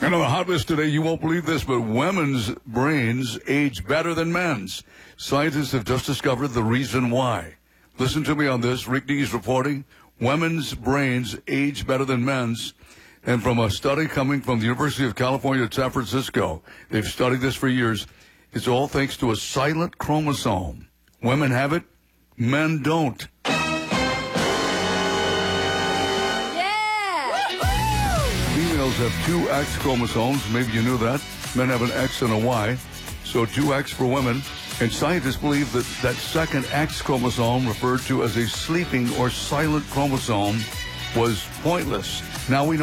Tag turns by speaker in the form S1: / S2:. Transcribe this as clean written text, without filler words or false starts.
S1: And on the hot list today, you won't believe this, but women's brains age better than men's. Scientists have just discovered the reason why. Listen to me on this. Rick Dees reporting. Women's brains age better than men's. And from a study coming from the University of California at San Francisco, they've studied this for years. It's all thanks to a silent chromosome. Women have it, men don't. Females have two X chromosomes. Maybe you knew that. Men have an X and a Y. So 2X for women. And scientists believe that that second X chromosome, referred to as a sleeping or silent chromosome, was pointless. Now we know